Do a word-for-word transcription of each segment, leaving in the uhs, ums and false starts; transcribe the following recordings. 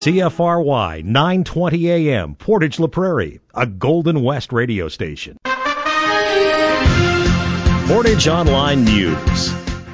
C F R Y nine twenty A M, Portage La Prairie, a Golden West radio station. Portage Online News.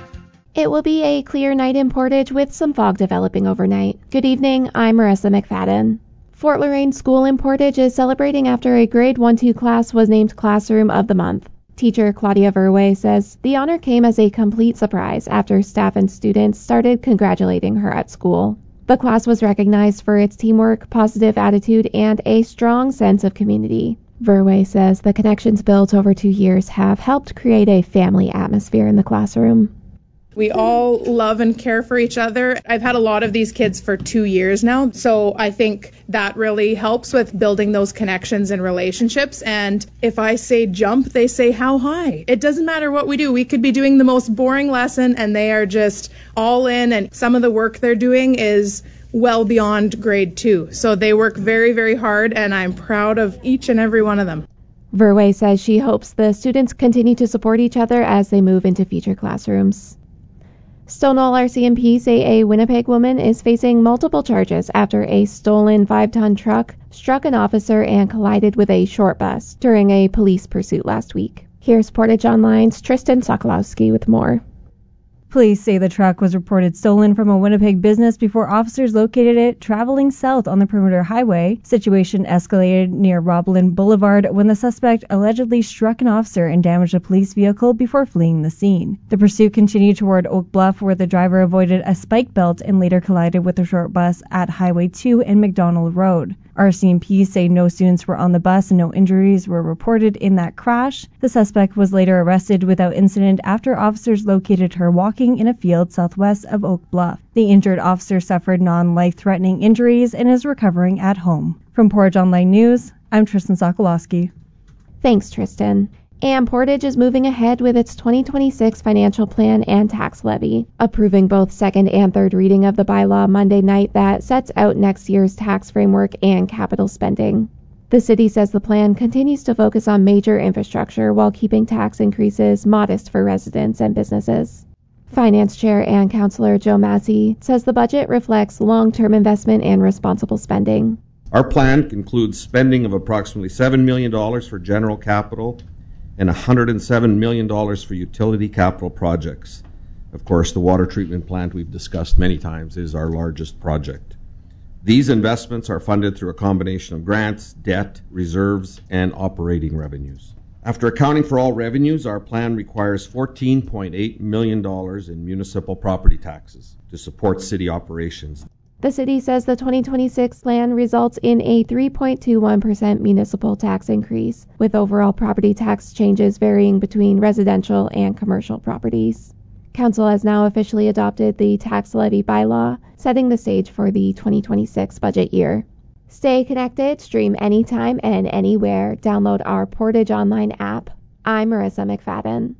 It will be a clear night in Portage with some fog developing overnight. Good evening, I'm Marissa McFadden. Fort Loraine School in Portage is celebrating after a grade one two class was named Classroom of the Month. Teacher Claudia Verwey says the honor came as a complete surprise after staff and students started congratulating her at school. The class was recognized for its teamwork, positive attitude, and a strong sense of community. Verwey says the connections built over two years have helped create a family atmosphere in the classroom. We all love and care for each other. I've had a lot of these kids for two years now, so I think that really helps with building those connections and relationships. And if I say jump, they say how high. It doesn't matter what we do. We could be doing the most boring lesson and they are just all in, and some of the work they're doing is well beyond grade two. So they work very, very hard, and I'm proud of each and every one of them. Verwey says she hopes the students continue to support each other as they move into future classrooms. Stonewall R C M P say a Winnipeg woman is facing multiple charges after a stolen five-ton truck struck an officer and collided with a short bus during a police pursuit last week. Here's Portage Online's Tristan Sokolowski with more. Police say the truck was reported stolen from a Winnipeg business before officers located it traveling south on the Perimeter Highway. Situation escalated near Roblin Boulevard when the suspect allegedly struck an officer and damaged a police vehicle before fleeing the scene. The pursuit continued toward Oak Bluff, where the driver avoided a spike belt and later collided with a short bus at Highway two and McDonald Road. R C M P say no students were on the bus and no injuries were reported in that crash. The suspect was later arrested without incident after officers located her walking in a field southwest of Oak Bluff. The injured officer suffered non-life-threatening injuries and is recovering at home. From Portage Online News, I'm Tristan Sokolowski. Thanks, Tristan. And Portage is moving ahead with its twenty twenty-six financial plan and tax levy, approving both second and third reading of the bylaw Monday night that sets out next year's tax framework and capital spending. The city says the plan continues to focus on major infrastructure while keeping tax increases modest for residents and businesses. Finance Chair and Councillor Joe Massey says the budget reflects long-term investment and responsible spending. Our plan includes spending of approximately seven million dollars for general capital and one hundred seven million dollars for utility capital projects. Of course, the water treatment plant we've discussed many times is our largest project. These investments are funded through a combination of grants, debt, reserves, and operating revenues. After accounting for all revenues, our plan requires fourteen point eight million dollars in municipal property taxes to support city operations. The city says the twenty twenty-six plan results in a three point two one percent municipal tax increase, with overall property tax changes varying between residential and commercial properties. Council has now officially adopted the tax levy bylaw, setting the stage for the twenty twenty-six budget year. Stay connected, stream anytime and anywhere. Download our Portage Online app. I'm Marissa McFadden.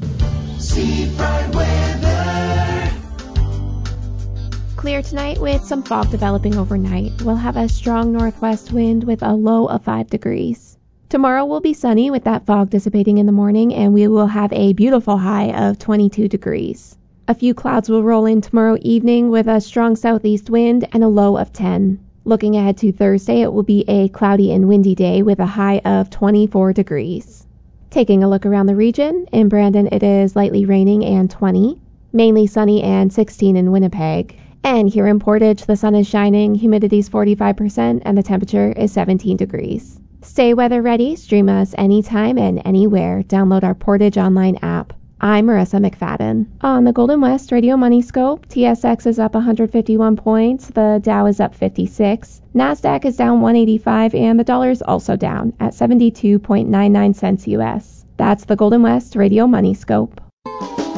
Seafront weather. Clear tonight with some fog developing overnight. We'll have a strong northwest wind with a low of five degrees. Tomorrow will be sunny with that fog dissipating in the morning, and we will have a beautiful high of twenty-two degrees. A few clouds will roll in tomorrow evening with a strong southeast wind and a low of ten. Looking ahead to Thursday, it will be a cloudy and windy day with a high of twenty-four degrees. Taking a look around the region, in Brandon it is lightly raining and twenty, mainly sunny and sixteen in Winnipeg. And here in Portage, the sun is shining, humidity is forty-five percent, and the temperature is seventeen degrees. Stay weather ready, stream us anytime and anywhere. Download our Portage Online app. I'm Marissa McFadden. On the Golden West Radio Money Scope, T S X is up one hundred fifty-one points, the Dow is up fifty-six, NASDAQ is down one eighty-five, and the dollar is also down at seventy-two point nine nine cents U S. That's the Golden West Radio Money Scope.